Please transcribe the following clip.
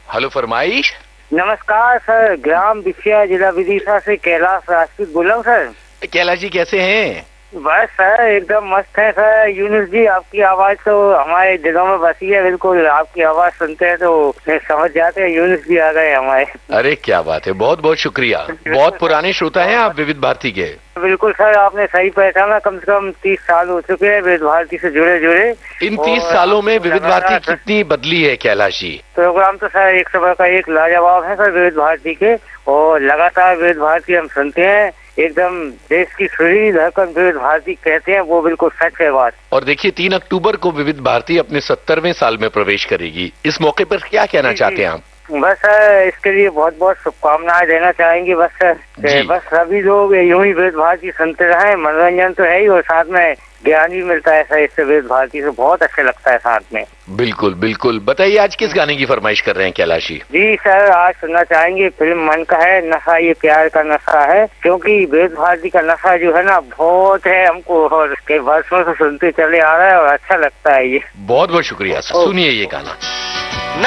Hello, फरमाइश। नमस्कार sir, ग्राम बिछिया, जिला विदिशा से कैलाश राजपूत बोल रहा हूँ सर। कैलाश जी कैसे हैं? बस सर एकदम मस्त है सर। यूनुस जी, आपकी आवाज तो हमारे दिलों में बसी है बिल्कुल। आपकी आवाज सुनते हैं तो समझ जाते हैं यूनुस जी आ गए हमारे। अरे क्या बात है, बहुत बहुत शुक्रिया। बहुत पुराने श्रोता हैं आप विविध भारती के। बिल्कुल सर, आपने सही पहचाना। कम से कम 30 साल हो चुके हैं विविध भारती से जुड़े जुड़े। इन 30 सालों में विविध भारती कितनी बदली है कैलाश जी? प्रोग्राम तो सर एक समय का एक लाजवाब है सर विविध भारती के, और लगातार विविध भारती हम सुनते हैं। एकदम देश की सुरीली धड़कन विविध भारती कहते हैं, वो बिल्कुल सच है बात। और देखिए 3 अक्टूबर को विविध भारती अपने 70वें साल में प्रवेश करेगी। इस मौके पर क्या कहना चाहते हैं आप? बस सर इसके लिए बहुत बहुत शुभकामनाएं देना चाहेंगे। बस सर बस सभी लोग यूं ही विविध भारती सुनते रहे। मनोरंजन तो है ही, और साथ में ज्ञान भी मिलता है सर इससे। विविध भारती से बहुत अच्छा लगता है साथ में। बिल्कुल बिल्कुल। बताइए आज किस गाने की फरमाइश कर रहे हैं कैलाश जी? जी सर, आज सुनना चाहेंगे फिल्म मन का है नशा ये प्यार का नशा है, क्योंकि विविध भारती का नशा जो है ना बहुत है हमको, और कई वर्षों से सुनते चले आ रहा है और अच्छा लगता है ये। बहुत बहुत शुक्रिया सर, सुनिए ये गाना।